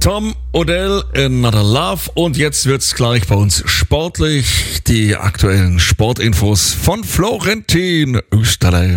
Tom Odell, Another Love. Und jetzt wird's gleich bei uns sportlich. Die aktuellen Sportinfos von Florentin Österlei.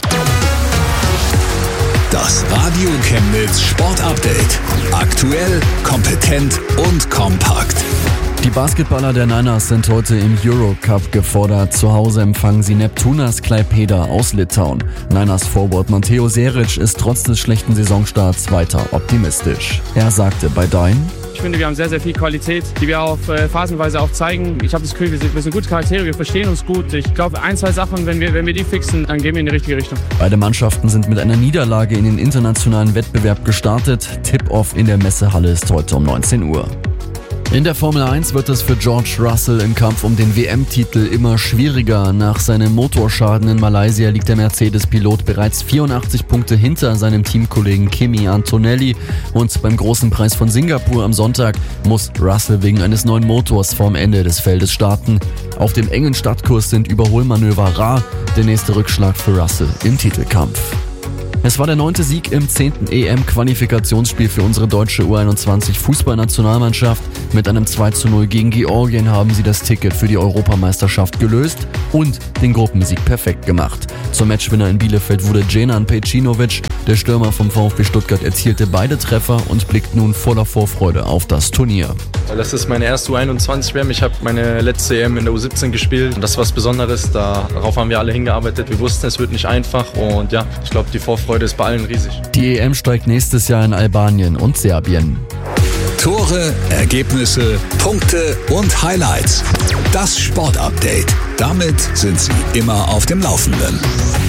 Das Radio Chemnitz Sportupdate. Aktuell, kompetent und kompakt. Die Basketballer der Niners sind heute im Eurocup gefordert. Zu Hause empfangen sie Neptunas Klaipėda aus Litauen. Niners Forward Matteo Zeric ist trotz des schlechten Saisonstarts weiter optimistisch. Er sagte bei Dine: Ich finde, wir haben sehr, sehr viel Qualität, die wir auch phasenweise auch zeigen. Ich habe das Gefühl, wir sind gute Charaktere, wir verstehen uns gut. Ich glaube, 1-2 Sachen, wenn wir die fixen, dann gehen wir in die richtige Richtung. Beide Mannschaften sind mit einer Niederlage in den internationalen Wettbewerb gestartet. Tip-Off in der Messehalle ist heute um 19 Uhr. In der Formel 1 wird es für George Russell im Kampf um den WM-Titel immer schwieriger. Nach seinem Motorschaden in Malaysia liegt der Mercedes-Pilot bereits 84 Punkte hinter seinem Teamkollegen Kimi Antonelli. Und beim Großen Preis von Singapur am Sonntag muss Russell wegen eines neuen Motors vorm Ende des Feldes starten. Auf dem engen Stadtkurs sind Überholmanöver rar. Der nächste Rückschlag für Russell im Titelkampf. Es war der 9. Sieg im 10. EM-Qualifikationsspiel für unsere deutsche U21-Fußballnationalmannschaft. Mit einem 2:0 gegen Georgien haben sie das Ticket für die Europameisterschaft gelöst und den Gruppensieg perfekt gemacht. Zum Matchwinner in Bielefeld wurde Dženan Pejčinović. Der Stürmer vom VfB Stuttgart erzielte beide Treffer und blickt nun voller Vorfreude auf das Turnier. Das ist meine erste U21-WM. Ich habe meine letzte EM in der U17 gespielt. Und das ist was Besonderes. Darauf haben wir alle hingearbeitet. Wir wussten, es wird nicht einfach. Und ja, ich glaube, die Vorfreude ist bei allen riesig. Die EM steigt nächstes Jahr in Albanien und Serbien. Tore, Ergebnisse, Punkte und Highlights. Das Sportupdate. Damit sind Sie immer auf dem Laufenden.